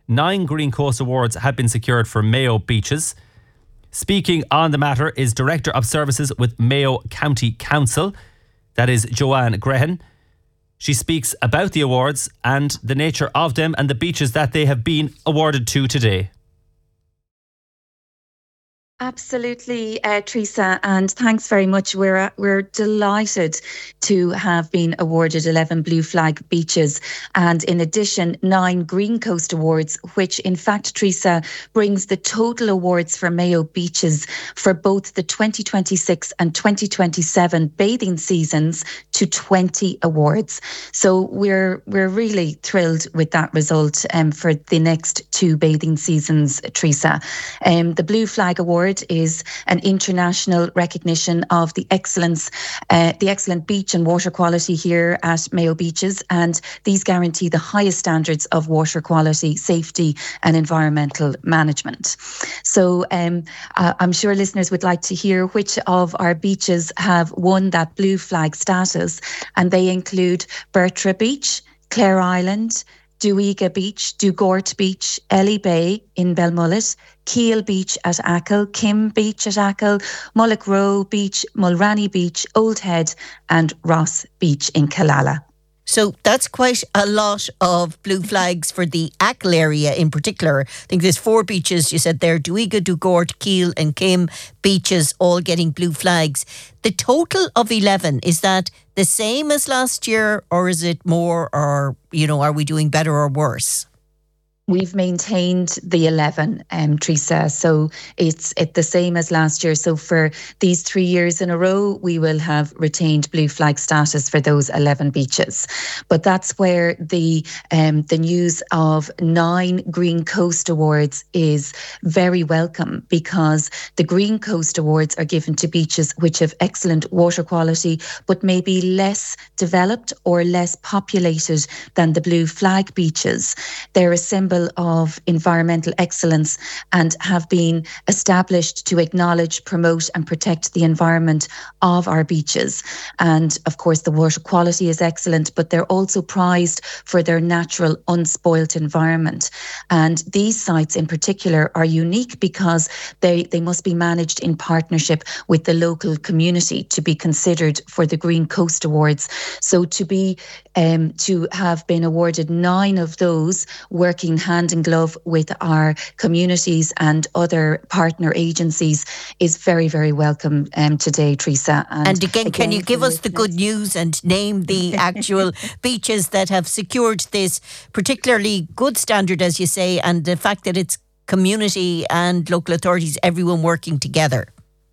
9 Green Coast Awards have been secured for Mayo beaches. Speaking on the matter is Director of Services with Mayo County Council. That is Joanne Grehan. She speaks about the awards and the nature of them and the beaches that they have been awarded to today. Absolutely, Teresa, and thanks very much. We're delighted to have been awarded 11 Blue Flag beaches and in addition 9 Green Coast Awards, which in fact, Teresa, brings the total awards for Mayo beaches for both the 2026 and 2027 bathing seasons to 20 awards. So we're really thrilled with that result for the next 2 bathing seasons, Teresa. The Blue Flag Award is an international recognition of the excellent beach and water quality here at Mayo Beaches, and these guarantee the highest standards of water quality, safety and environmental management. So I'm sure listeners would like to hear which of our beaches have won that Blue Flag status, and they include Bertra Beach, Clare Island, Duiga Beach, Dugort Beach, Ellie Bay in Belmullet, Keel Beach at Achill, Kim Beach at Achill, Mullock Row Beach, Mulranny Beach, Old Head and Ross Beach in Killala. So that's quite a lot of blue flags for the Achill area in particular. I think there's 4 beaches, you said there, Duiga, Dugort, Keel and Kim beaches all getting blue flags. The total of 11, is that the same as last year or is it more, or, are we doing better or worse? We've maintained the 11, Teresa, so it's the same as last year. So for these 3 years in a row, we will have retained Blue Flag status for those 11 beaches. But that's where the news of 9 Green Coast Awards is very welcome, because the Green Coast Awards are given to beaches which have excellent water quality, but maybe less developed or less populated than the Blue Flag beaches. They're a symbol of environmental excellence and have been established to acknowledge, promote and protect the environment of our beaches. And of course the water quality is excellent, but they're also prized for their natural unspoilt environment. And these sites in particular are unique because they must be managed in partnership with the local community to be considered for the Green Coast Awards. So to have been awarded 9 of those, working hand in glove with our communities and other partner agencies, is very, very welcome today, Teresa. And again, can you give us the good news and name the actual beaches that have secured this particularly good standard, as you say, and the fact that it's community and local authorities, everyone working together?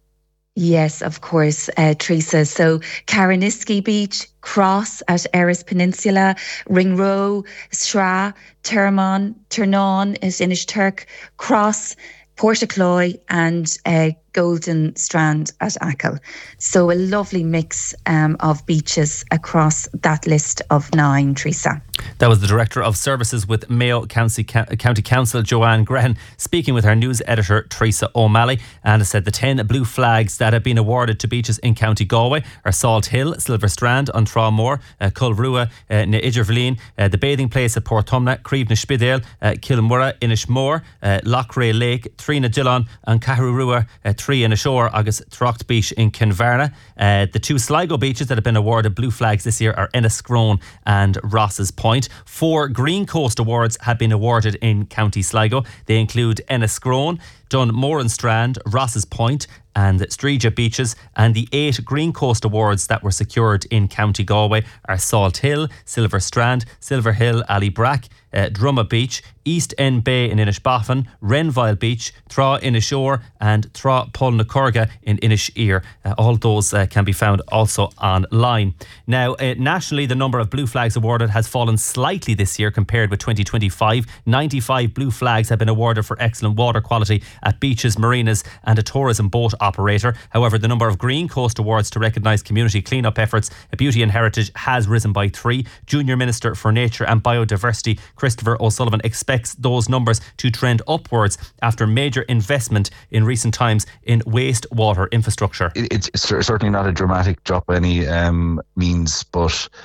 Yes, of course, Teresa. So Cariniski Beach, Cross at Erris Peninsula, Ringroe, Sra, Termon, Ternaun is Inishturk, Cross, Portacloy and Golden Strand at Achill. So a lovely mix of beaches across that list of 9, Teresa. That was the Director of Services with Mayo County Council, Joanne Grehan, speaking with our news editor, Teresa O'Malley. And it said the 10 blue flags that have been awarded to beaches in County Galway are Salt Hill, Silver Strand, Untramore, Culrua, na Idervleen, the bathing place at Portumna, Creeve na Spidale, Kilmurra, Inishmore, Lochray Lake, Trina Dillon, and Caharurua, 3 in ashore, agus Trocht Beach in Kinvarna. The 2 Sligo beaches that have been awarded blue flags this year are Enniscrone and Ross's Point. 4 Green Coast Awards have been awarded in County Sligo. They include Enniscrone, Dunmore Strand, Ross's Point and Streeja beaches, and the 8 Green Coast Awards that were secured in County Galway are Salt Hill, Silver Strand, Silver Hill, Allybrack, Drumma Beach, East End Bay in Inishbofin, Renville Beach, Tra Inishore and Tra Polnacorga in Inisheer. All those can be found also online. Now, nationally, the number of blue flags awarded has fallen slightly this year compared with 2025. 95 blue flags have been awarded for excellent water quality at beaches, marinas and a tourism boat operator. However, the number of Green Coast Awards to recognise community clean-up efforts, beauty and heritage has risen by 3. Junior Minister for Nature and Biodiversity Christopher O'Sullivan expects those numbers to trend upwards after major investment in recent times in wastewater infrastructure. It's certainly not a dramatic drop by any means, but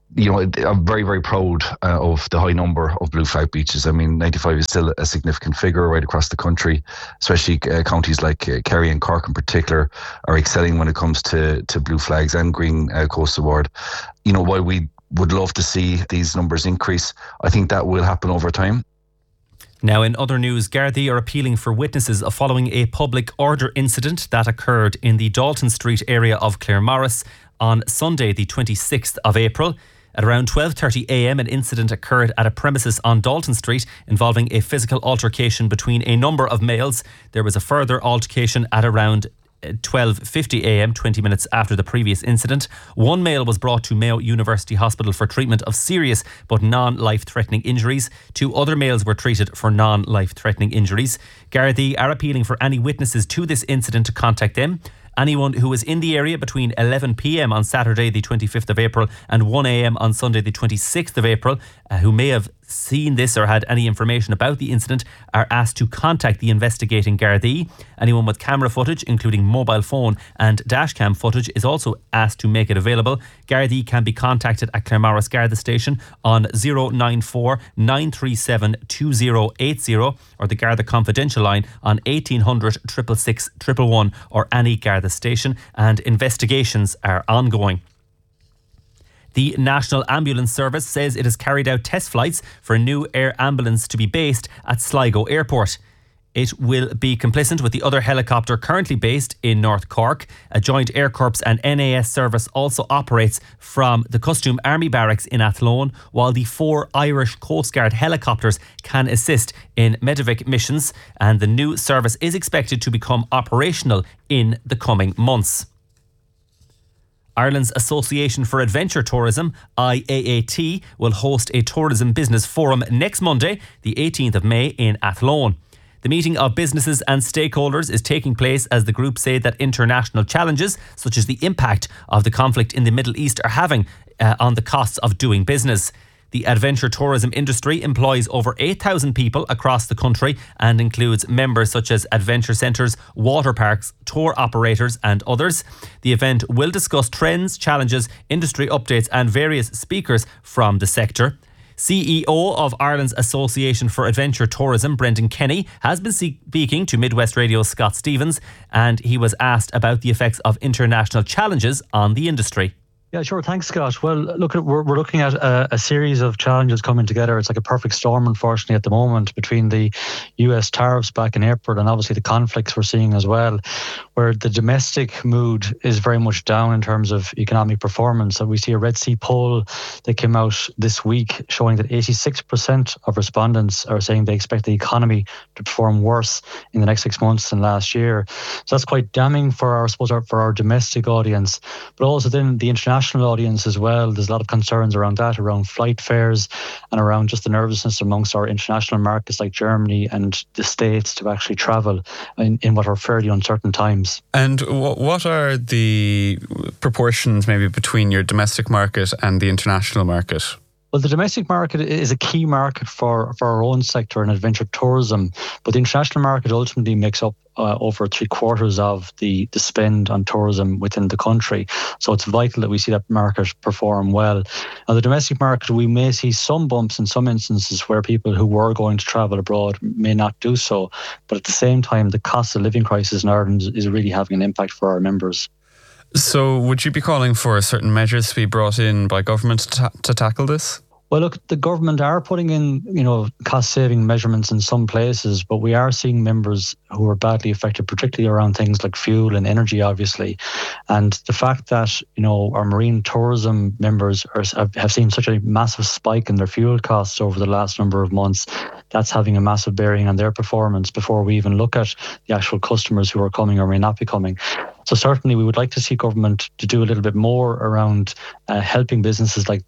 I'm very, very proud of the high number of blue flag beaches. I mean, 95 is still a significant figure right across the country, especially counties like Kerry and Cork in particular are excelling when it comes to blue flags and Green Coast Award. While we would love to see these numbers increase, I think that will happen over time. Now, in other news, Gardaí are appealing for witnesses following a public order incident that occurred in the Dalton Street area of Claremorris on Sunday, the 26th of April. At around 12:30 a.m, an incident occurred at a premises on Dalton Street involving a physical altercation between a number of males. There was a further altercation at around 12:50 a.m, 20 minutes after the previous incident. One male was brought to Mayo University Hospital for treatment of serious but non-life-threatening injuries. 2 other males were treated for non-life-threatening injuries. Gardaí are appealing for any witnesses to this incident to contact them. Anyone who was in the area between 11 p.m. on Saturday the 25th of April and 1 a.m. on Sunday the 26th of April who may have seen this or had any information about the incident are asked to contact the investigating Gardaí. Anyone with camera footage, including mobile phone and dashcam footage, is also asked to make it available. Gardaí can be contacted at Claremorris Garda Station on 094 937 2080 or the Garda Confidential line on 1800 666 111 or any Garda station, and investigations are ongoing. The National Ambulance Service says it has carried out test flights for a new air ambulance to be based at Sligo Airport. It will be complicit with the other helicopter currently based in North Cork. A joint Air Corps and NAS service also operates from the Costume Army Barracks in Athlone, while the 4 Irish Coast Guard helicopters can assist in medevac missions, and the new service is expected to become operational in the coming months. Ireland's Association for Adventure Tourism, IAAT, will host a tourism business forum next Monday, the 18th of May in Athlone. The meeting of businesses and stakeholders is taking place as the group say that international challenges, such as the impact of the conflict in the Middle East, are having on the costs of doing business. The adventure tourism industry employs over 8,000 people across the country and includes members such as adventure centres, water parks, tour operators and others. The event will discuss trends, challenges, industry updates and various speakers from the sector. CEO of Ireland's Association for Adventure Tourism, Brendan Kenny, has been speaking to Midwest Radio's Scott Stevens, and he was asked about the effects of international challenges on the industry. Yeah, sure. Thanks, Scott. Well, look, we're looking at a series of challenges coming together. It's like a perfect storm, unfortunately, at the moment between the US tariffs back in April and obviously the conflicts we're seeing as well, where the domestic mood is very much down in terms of economic performance. And we see a Red C poll that came out this week showing that 86% of respondents are saying they expect the economy to perform worse in the next 6 months than last year. So that's quite damning for our domestic audience, but also then the international audience as well. There's a lot of concerns around that, around flight fares and around just the nervousness amongst our international markets like Germany and the States to actually travel in what are fairly uncertain times. And what are the proportions maybe between your domestic market and the international market? Well, the domestic market is a key market for our own sector in adventure tourism, but the international market ultimately makes up over 3/4 of the spend on tourism within the country. So it's vital that we see that market perform well. Now, the domestic market, we may see some bumps in some instances where people who were going to travel abroad may not do so. But at the same time, the cost of living crisis in Ireland is really having an impact for our members. So would you be calling for certain measures to be brought in by government to tackle this? Well, look, the government are putting in, cost-saving measurements in some places, but we are seeing members who are badly affected, particularly around things like fuel and energy, obviously. And the fact that, our marine tourism members have seen such a massive spike in their fuel costs over the last number of months, that's having a massive bearing on their performance before we even look at the actual customers who are coming or may not be coming. So certainly we would like to see government to do a little bit more around helping businesses like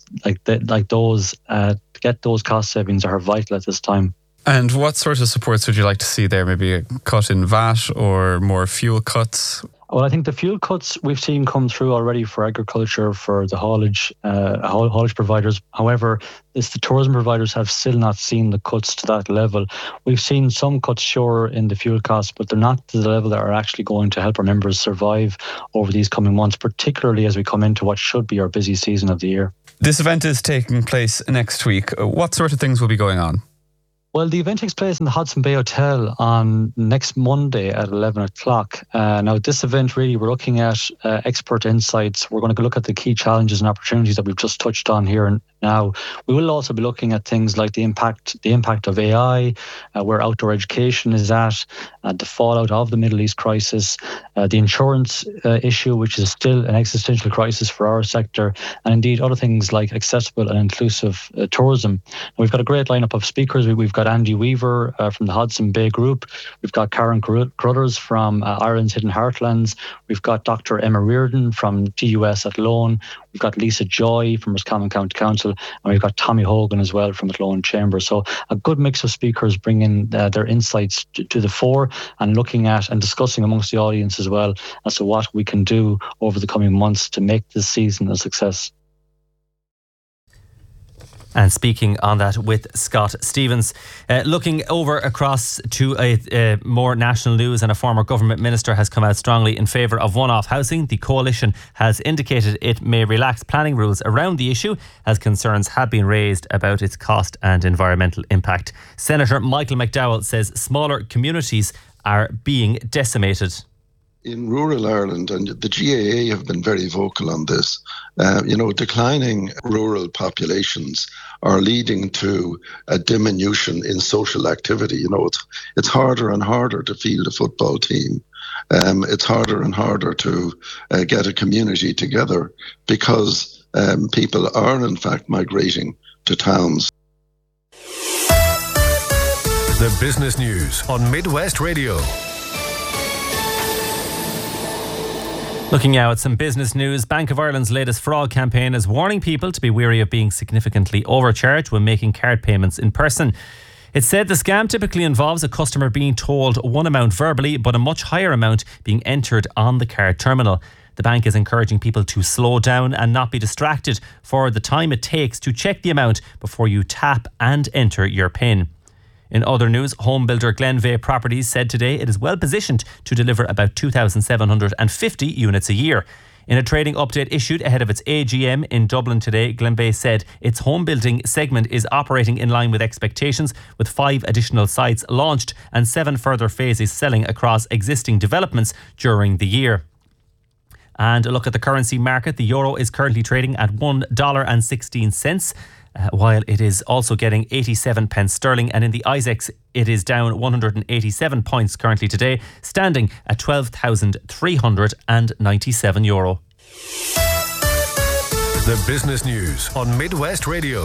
those to get those cost savings that are vital at this time. And what sort of supports would you like to see there? Maybe a cut in VAT or more fuel cuts? Well, I think the fuel cuts we've seen come through already for agriculture, for the haulage providers. However, the tourism providers have still not seen the cuts to that level. We've seen some cuts, sure, in the fuel costs, but they're not to the level that are actually going to help our members survive over these coming months, particularly as we come into what should be our busy season of the year. This event is taking place next week. What sort of things will be going on? Well, the event takes place in the Hudson Bay Hotel on next Monday at 11 o'clock. Now, this event, really, we're looking at expert insights. We're going to look at the key challenges and opportunities that we've just touched on here and now. We will also be looking at things like the impact of AI, where outdoor education is at, the fallout of the Middle East crisis, the insurance issue, which is still an existential crisis for our sector, and indeed other things like accessible and inclusive tourism. And we've got a great lineup of speakers. We've got Andy Weaver from the Hudson Bay Group. We've got Karen Cruthers from Ireland's Hidden Heartlands. We've got Dr. Emma Reardon from TUS Athlone. We've got Lisa Joy from Roscommon County Council. And we've got Tommy Hogan as well from Athlone Chamber. So a good mix of speakers bringing their insights to the fore and looking at and discussing amongst the audience as well as to what we can do over the coming months to make this season a success. And speaking on that with Scott Stevens. Looking over across to a more national news, and a former government minister has come out strongly in favour of one-off housing. The coalition has indicated it may relax planning rules around the issue as concerns have been raised about its cost and environmental impact. Senator Michael McDowell says smaller communities are being decimated. In rural Ireland, and the GAA have been very vocal on this, declining rural populations are leading to a diminution in social activity. It's harder and harder to field a football team. It's harder and harder to get a community together because people are in fact migrating to towns. The Business News on Midwest Radio. Looking now at some business news, Bank of Ireland's latest fraud campaign is warning people to be wary of being significantly overcharged when making card payments in person. It said the scam typically involves a customer being told one amount verbally, but a much higher amount being entered on the card terminal. The bank is encouraging people to slow down and not be distracted for the time it takes to check the amount before you tap and enter your PIN. In other news, home builder Glenveagh Properties said today it is well positioned to deliver about 2,750 units a year. In a trading update issued ahead of its AGM in Dublin today, Glenveagh said its home building segment is operating in line with expectations, with 5 additional sites launched and 7 further phases selling across existing developments during the year. And a look at the currency market. The euro is currently trading at $1.16. While it is also getting 87 pence sterling, and in the ISEX it is down 187 points currently today, standing at €12,397. The Business News on Midwest Radio.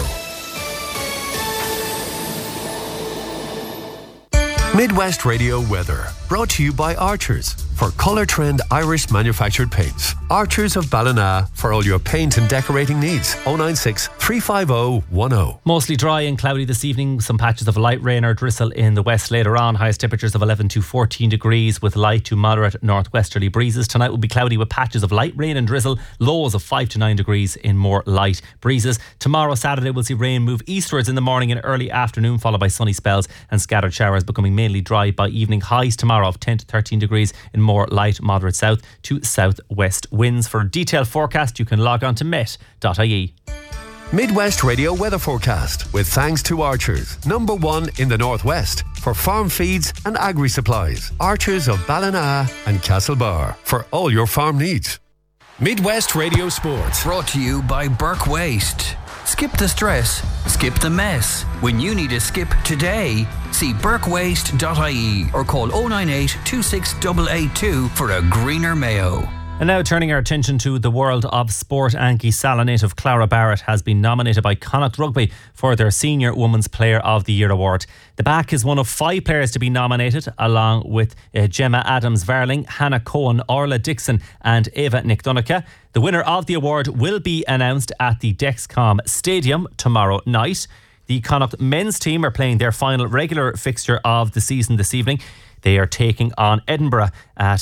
Midwest Radio weather, brought to you by Archers for Colour Trend Irish manufactured paints. Archers of Ballina for all your paint and decorating needs. 096 350 10. Mostly dry and cloudy this evening. Some patches of light rain or drizzle in the west later on. Highest temperatures of 11 to 14 degrees with light to moderate northwesterly breezes. Tonight will be cloudy with patches of light rain and drizzle. Lows of 5 to 9 degrees in more light breezes. Tomorrow, Saturday, we'll see rain move eastwards in the morning and early afternoon, followed by sunny spells and scattered showers, becoming mainly dry by evening. Highs tomorrow of 10 to 13 degrees in more light, moderate south to southwest winds. For a detailed forecast, you can log on to met.ie. Midwest Radio weather forecast with thanks to Archers, #1 in the Northwest for farm feeds and agri supplies. Archers of Ballina and Castlebar for all your farm needs. Midwest Radio Sports, brought to you by Burke Waste. Skip the stress, skip the mess. When you need a skip today, see burkewaste.ie or call 098 26882 for a greener Mayo. And now turning our attention to the world of sport, Anki Sala native Clara Barrett has been nominated by Connacht Rugby for their Senior Women's Player of the Year award. The back is one of 5 players to be nominated, along with Gemma Adams-Varling, Hannah Cohen, Orla Dixon and Eva Nick-Donica. The winner of the award will be announced at the Dexcom Stadium tomorrow night. The Connacht men's team are playing their final regular fixture of the season this evening. They are taking on Edinburgh at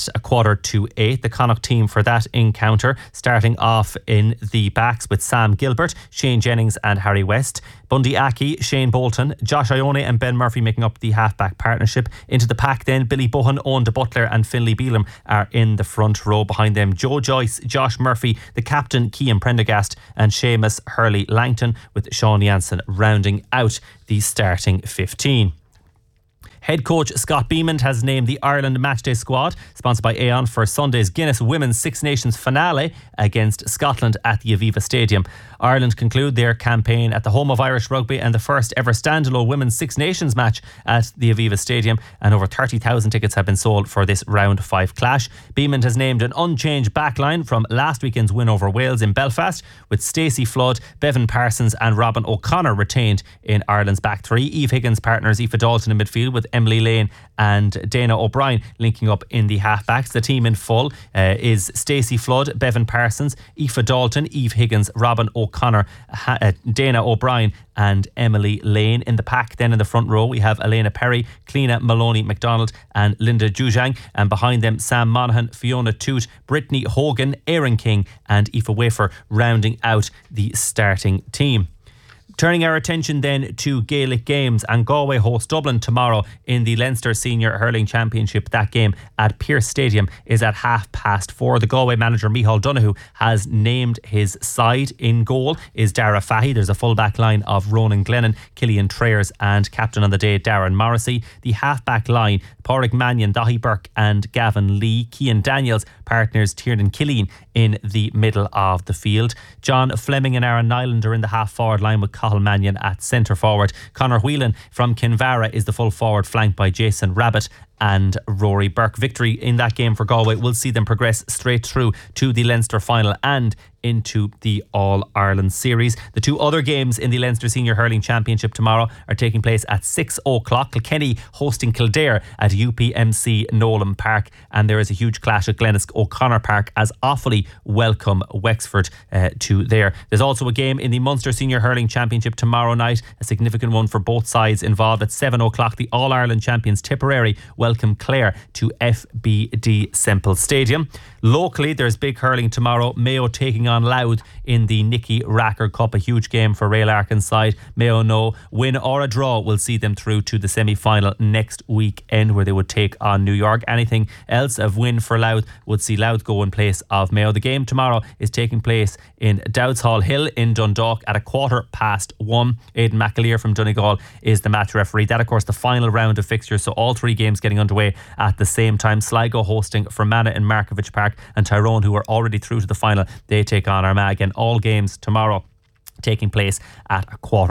7:45. The Connacht team for that encounter, starting off in the backs with Sam Gilbert, Shane Jennings and Harry West. Bundy Aki, Shane Bolton, Josh Ione and Ben Murphy making up the half-back partnership. Into the pack then, Billy Bohan, Owen de Butler and Finlay Beelum are in the front row. Behind them, Joe Joyce, Josh Murphy, the captain Cian Prendergast and Seamus Hurley-Langton, with Sean Jansen rounding out the starting 15. Head coach Scott Beamond has named the Ireland Matchday squad, sponsored by Aon, for Sunday's Guinness Women's Six Nations finale against Scotland at the Aviva Stadium. Ireland conclude their campaign at the home of Irish rugby and the first ever standalone Women's Six Nations match at the Aviva Stadium, and over 30,000 tickets have been sold for this round 5 clash. Beamond has named an unchanged backline from last weekend's win over Wales in Belfast, with Stacey Flood, Bevan Parsons and Robin O'Connor retained in Ireland's back three. Eve Higgins partners Aoife Dalton in midfield, with Emily Lane and Dana O'Brien linking up in the halfbacks. The team in full is Stacey Flood, Bevan Parsons, Aoife Dalton, Eve Higgins, Robin O'Connor, Dana O'Brien and Emily Lane. In the pack then in the front row we have Elena Perry, Cleena Maloney McDonald and Linda Jujang, and behind them Sam Monaghan, Fiona Toot, Brittany Hogan, Erin King and Aoife Wafer rounding out the starting team. Turning our attention then to Gaelic games, and Galway host Dublin tomorrow in the Leinster Senior Hurling Championship. That game at Pearse Stadium is at 4:30. The Galway manager Micheál Donoghue has named his side. In goal is Dara Fahy. There's a full back line of Ronan Glennon, Killian Trayers and captain on the day Darren Morrissey. The half back line, Pádraig Mannion, Dahi Burke and Gavin Lee. Cian Daniels partners Tiernan Killeen in the middle of the field. John Fleming and Aaron Nyland are in the half forward line, with Cathal Mannion at centre forward. Conor Whelan from Kinvara is the full forward, flanked by Jason Rabbit and Rory Burke. Victory in that game for Galway will see them progress straight through to the Leinster final and into the All-Ireland series. The two other games in the Leinster Senior Hurling Championship tomorrow are taking place at 6:00. Kilkenny hosting Kildare at UPMC Nolan Park, and there is a huge clash at Glenelg O'Connor Park as Offaly welcome Wexford to there. There's also a game in the Munster Senior Hurling Championship tomorrow night, a significant one for both sides involved. At 7:00, the All-Ireland champions Tipperary welcome Clare to FBD Semple Stadium. Locally, there's big hurling tomorrow. Mayo taking on Louth in the Nicky Racker Cup, a huge game for Ray Larkin's side. Mayo know win or a draw will see them through to the semi-final next weekend, where they would take on New York. Anything else of win for Louth would see Louth go in place of Mayo. The game tomorrow is taking place in Dowds Hall Hill in Dundalk at 1:15. Aidan McAleer from Donegal is the match referee. That, of course, the final round of fixtures, so all three games getting underway at the same time. Sligo hosting Fermanagh in Markovich Park, and Tyrone, who are already through to the final, they take on Armagh. And all games tomorrow taking place at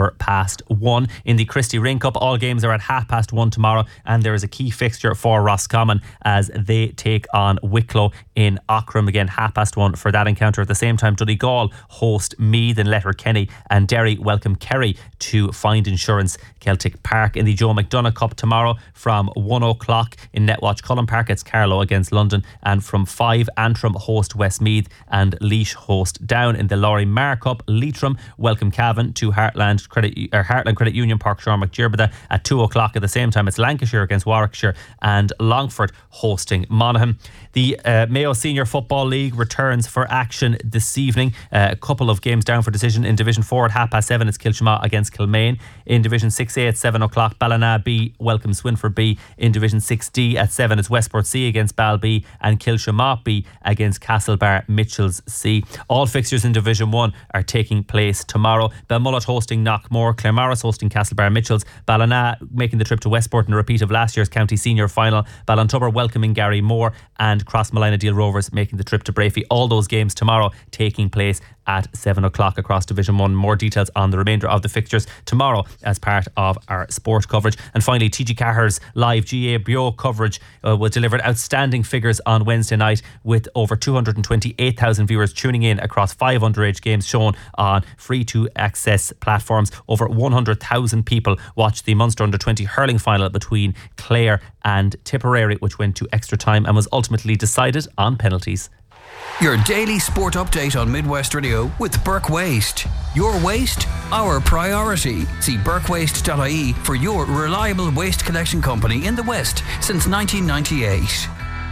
1:15. In the Christy Ring Cup, all games are at 1:30 tomorrow, and there is a key fixture for Roscommon as they take on Wicklow in Aughrim. Again, 1:30 for that encounter. At the same time, Donegal host Meath in Letterkenny, and Derry welcome Kerry to Find Insurance Celtic Park. In the Joe McDonagh Cup tomorrow from 1:00 in Netwatch Cullen Park, it's Carlow against London, and from 5 Antrim host Westmeath and Laois host Down. In the Laurie Marr Cup, Leitrim welcome Cavan to Heartland Credit Union Park Sean McGirbada at 2:00. At the same time, it's Lancashire against Warwickshire and Longford hosting Monaghan. The Mayo Senior Football League returns for action this evening. A couple of games down for decision. In Division 4 at 7:30, it's Kilshamagh against Kilmaine. In Division 6A at 7:00, Ballina B welcomes Swinford B. In Division 6D at 7, it's Westport C against Bal B and Kilshamagh B against Castlebar Mitchells C. All fixtures in Division 1 are taking place tomorrow. Belmullet hosting Knockmore, Claremorris hosting Castlebar Mitchells, Ballina making the trip to Westport in a repeat of last year's county senior final, Ballintubber welcoming Gary Moore, and Crossmolina Deal Rovers making the trip to Brafey. All those games tomorrow taking place at 7:00 across Division 1. More details on the remainder of the fixtures tomorrow as part of our sport coverage. And finally, TG Cahir's live GA Bio coverage was delivered outstanding figures on Wednesday night, with over 228,000 viewers tuning in across 5 underage games shown on free to access platforms. Over 100,000 people watched the Munster Under-20 hurling final between Clare and Tipperary, which went to extra time and was ultimately decided on penalties. Your daily sport update on Midwest Radio with Burke Waste. Your waste, our priority. See burkewaste.ie for your reliable waste collection company in the West since 1998.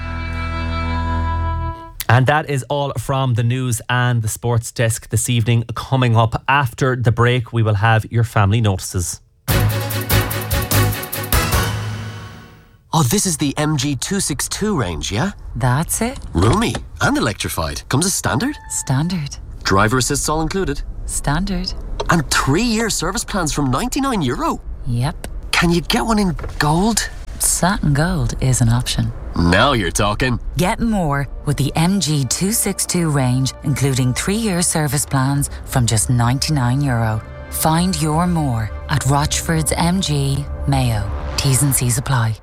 And that is all from the news and the sports desk this evening. Coming up after the break, we will have your family notices. Oh, this is the MG 262 range, yeah? That's it. Roomy and electrified. Comes as standard? Standard. Driver assists all included? Standard. And 3-year service plans from €99? Yep. Can you get one in gold? Satin gold is an option. Now you're talking. Get more with the MG 262 range, including 3-year service plans from just €99. Find your more at Rochford's MG, Mayo. T's and C's apply.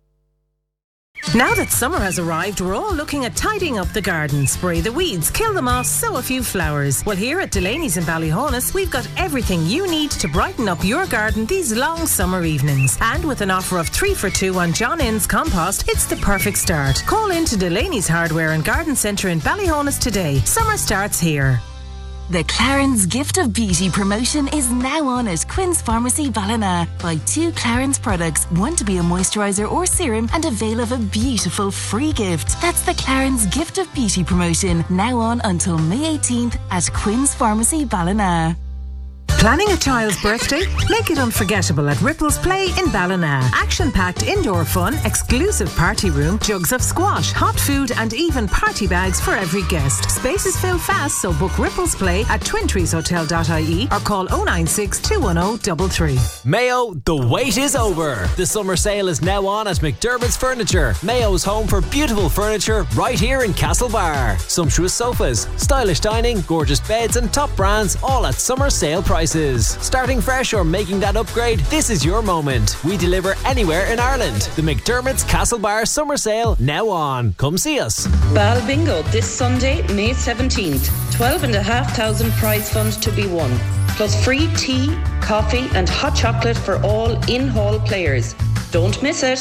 Now that summer has arrived, we're all looking at tidying up the garden. Spray the weeds, kill the moss, sow a few flowers. Well, here at Delaney's in Ballyhonus, we've got everything you need to brighten up your garden these long summer evenings. And with an offer of 3 for 2 on John Innes compost, it's the perfect start. Call in to Delaney's Hardware and Garden Centre in Ballyhonus today. Summer starts here. The Clarence Gift of Beauty promotion is now on at Quinn's Pharmacy Ballina. Buy 2 Clarence products, one to be a moisturiser or serum, and avail of a beautiful free gift. That's the Clarence Gift of Beauty promotion, now on until May 18th at Quinn's Pharmacy Ballina. Planning a child's birthday? Make it unforgettable at Ripples Play in Ballina. Action-packed indoor fun, exclusive party room, jugs of squash, hot food and even party bags for every guest. Spaces fill fast, so book Ripples Play at twintreeshotel.ie or call 096 210 33. Mayo, the wait is over. The summer sale is now on at McDermott's Furniture. Mayo's home for beautiful furniture right here in Castlebar. Sumptuous sofas, stylish dining, gorgeous beds and top brands all at summer sale prices. Starting fresh or making that upgrade, this is your moment. We deliver anywhere in Ireland. The McDermott's Castlebar Summer Sale now on. Come see us. Bal Bingo this Sunday, May 17th. 12,500 prize fund to be won. Plus free tea, coffee and hot chocolate for all in-hall players. Don't miss it.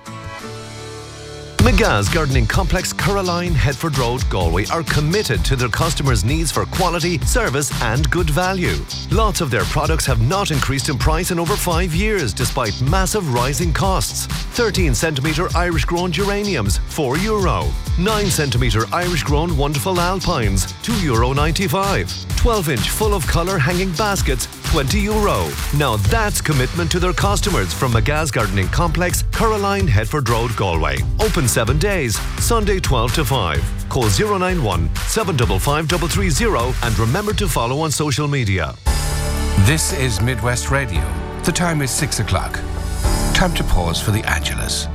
McGa's Gardening Complex, Caroline, Headford Road, Galway are committed to their customers' needs for quality, service and good value. Lots of their products have not increased in price in over 5 years despite massive rising costs. 13cm Irish grown geraniums, €4. 9cm Irish grown wonderful alpines, €2.95. 12-inch full of colour hanging baskets, €20. Now that's commitment to their customers from McGa's Gardening Complex, Caroline, Headford Road, Galway. Open 7 days, Sunday 12 to 5. Call 091 755 330 and remember to follow on social media. This is Midwest Radio. The time is 6 o'clock. Time to pause for the Angelus.